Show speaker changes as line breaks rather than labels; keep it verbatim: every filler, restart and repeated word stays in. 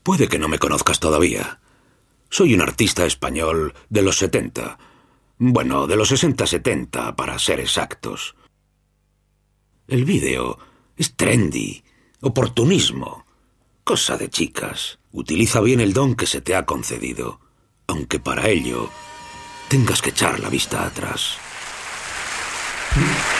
Puede que no me conozcas todavía. Soy un artista español de los setenta. Bueno, de los sesenta setenta, para ser exactos. El vídeo es trendy, oportunismo, cosa de chicas. Utiliza bien el don que se te ha concedido, aunque para ello tengas que echar la vista atrás.